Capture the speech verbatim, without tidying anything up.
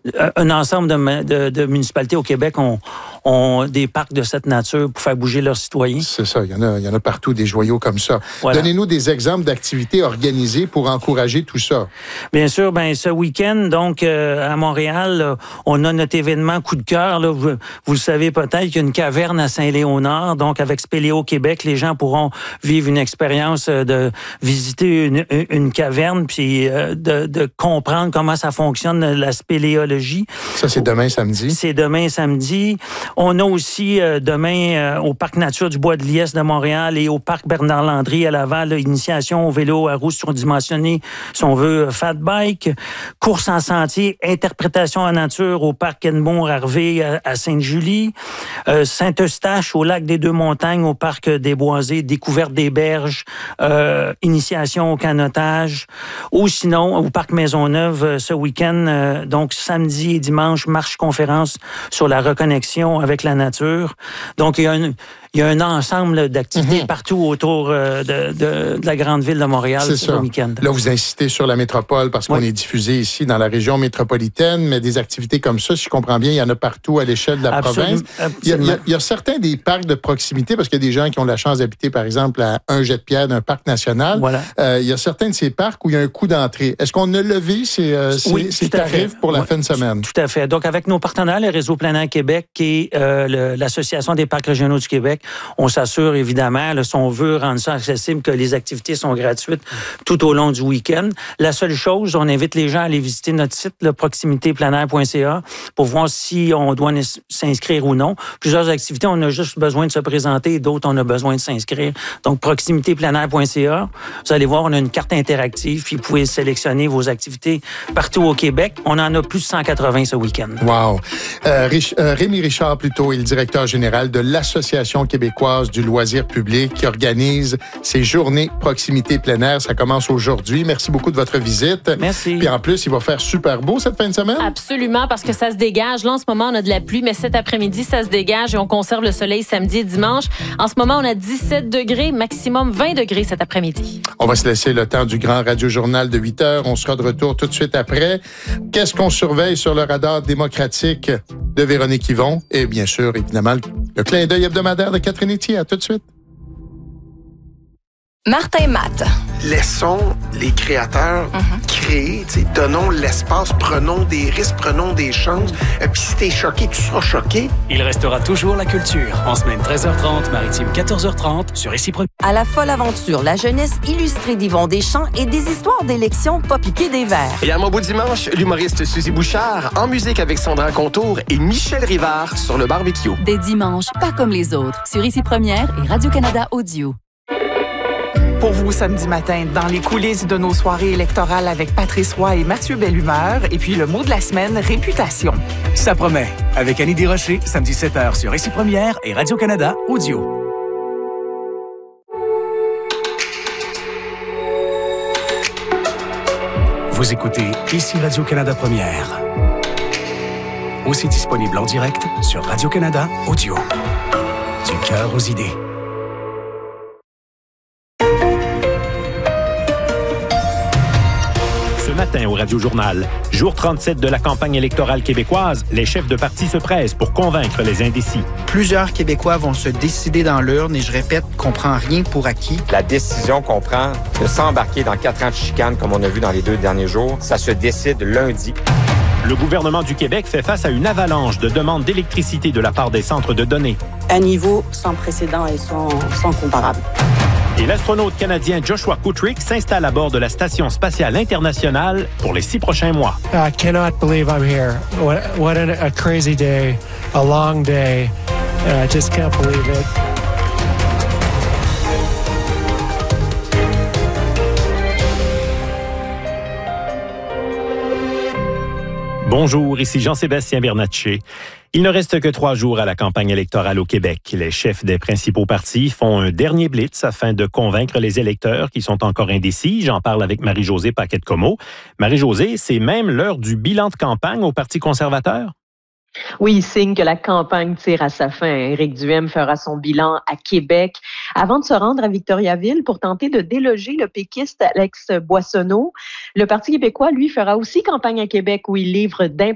un ensemble de, de, de municipalités au Québec ont, ont des parcs de cette nature pour faire bouger leurs citoyens. C'est ça, il y en a, il y en a partout des joyaux comme ça. Voilà. Donnez-nous des exemples d'activités organisées pour encourager tout ça. Bien sûr, ben ce week-end, donc euh, à Montréal, là, on a notre événement coup de cœur. Là, vous, vous le savez peut-être, il y a une caverne à Saint-Léonard. Donc avec Spéléo Québec, les gens pourront vivre une expérience de visiter une, une caverne puis euh, de, de comprendre comment ça fonctionne la spéléologie. Ça, c'est demain samedi. C'est demain samedi. On a aussi euh, demain euh, au Parc Nature du Bois de Liesse de Montréal et au Parc Bernard-Landry à Laval, l'initiation au vélo à roues surdimensionnées, si on veut, fat bike. Course en sentier, interprétation en nature au Parc Edmond-Harvey à, à Sainte-Julie. Euh, Saint-Eustache au Lac des Deux-Montagnes, au Parc des Boisés, découverte des berges, euh, initiation au canotage. Ou sinon, au Parc Maisonneuve euh, ce week-end, euh, donc samedi et dimanche, marche-conférence sur la reconnexion avec la nature. Donc, il y a, une, il y a un ensemble d'activités mm-hmm. partout autour euh, de, de, de la grande ville de Montréal c'est ce ça. week-end. Là, vous insistez sur la métropole parce qu'on oui. est diffusé ici dans la région métropolitaine, mais des activités comme ça, si je comprends bien, il y en a partout à l'échelle de la Absolument. province. Absolument. Il, y a, il, y a, il y a certains des parcs de proximité, parce qu'il y a des gens qui ont la chance d'habiter, par exemple, à un jet de pierre d'un parc national. Voilà. Euh, il y a certains de ces parcs où il y a un coût d'entrée. Est-ce qu'on a levé ces, euh, ces, oui, ces tarifs pour la oui, fin de semaine? Tout à fait. Donc, avec nos partenaires, le Réseau Plein Air Québec et euh, le, l'Association des parcs régionaux du Québec, on s'assure évidemment, là, si on veut rendre ça accessible, que les activités sont gratuites tout au long du week-end. La seule chose, on invite les gens à aller visiter notre site, le proximité plein air point c a, pour voir si on doit s'inscrire ou non. Plusieurs activités, on a juste besoin de se présenter, et d'autres, on a besoin de s'inscrire. Donc, proximité plein air point c a, vous allez voir, on a une carte interactive, puis vous pouvez sélectionner vos activités partout au Québec. On en a plus de cent quatre-vingts ce week-end. Wow! Euh, Rich, euh, Rémi Richard, plutôt, est le directeur général de l'Association québécoise du loisir public qui organise ces journées proximité plein air. Ça commence aujourd'hui. Merci beaucoup de votre visite. Merci. Puis en plus, il va faire super beau cette fin de semaine. Absolument, parce que ça se dégage. Là, en ce moment, on a de la pluie, mais cet après-midi, ça se dégage et on conserve le soleil samedi et dimanche. En ce moment, on a dix-sept degrés, maximum vingt degrés cet après-midi. On va se laisser le temps du grand radio-journal de huit heures. On sera de retour tout de suite après. Qu'est-ce qu'on surveille sur le radar démocratique de Véronique Yvon? Et bien sûr, évidemment, le clin d'œil hebdomadaire de Catherine Etier. À tout de suite. Martin Matt. Laissons les créateurs mm-hmm. créer, donnons l'espace, prenons des risques, prenons des chances. Et puis si t'es choqué, tu seras choqué. Il restera toujours la culture. En semaine treize heures trente, maritime quatorze heures trente, sur Ici Premier. À la folle aventure, la jeunesse illustrée d'Yvon Deschamps et des histoires d'élections pas piquées des verres. Et à mon beau dimanche, l'humoriste Suzy Bouchard, en musique avec Sandra Contour et Michel Rivard sur le barbecue. Des dimanches, pas comme les autres, sur Ici Première et Radio-Canada Audio. Pour vous, samedi matin, dans les coulisses de nos soirées électorales avec Patrice Roy et Mathieu Bellumeur. Et puis le mot de la semaine, réputation. Ça promet. Avec Annie Desrochers, samedi sept heures sur Ici Première et Radio-Canada Audio. Vous écoutez Ici Radio-Canada Première. Aussi disponible en direct sur Radio-Canada Audio. Du cœur aux idées. Ce matin au Radio-Journal, jour trente-sept de la campagne électorale québécoise, les chefs de parti se pressent pour convaincre les indécis. Plusieurs Québécois vont se décider dans l'urne et je répète qu'on prend rien pour acquis. La décision qu'on prend de s'embarquer dans quatre ans de chicane, comme on a vu dans les deux derniers jours, ça se décide lundi. Le gouvernement du Québec fait face à une avalanche de demandes d'électricité de la part des centres de données. Un niveau sans précédent et sans, sans comparable. Et l'astronaute canadien Joshua Kutrick s'installe à bord de la Station spatiale internationale pour les six prochains mois. I cannot believe I'm here. What, what a, a crazy day, a long day. I just can't believe it. Bonjour, ici Jean-Sébastien Bernatchez. Il ne reste que trois jours à la campagne électorale au Québec. Les chefs des principaux partis font un dernier blitz afin de convaincre les électeurs qui sont encore indécis. J'en parle avec Marie-Josée Paquette-Comeau. Marie-Josée, c'est même l'heure du bilan de campagne au Parti conservateur? Oui, signe que la campagne tire à sa fin. Éric Duhaime fera son bilan à Québec avant de se rendre à Victoriaville pour tenter de déloger le péquiste Alex Boissonneau. Le Parti québécois, lui, fera aussi campagne à Québec où il livre d'importants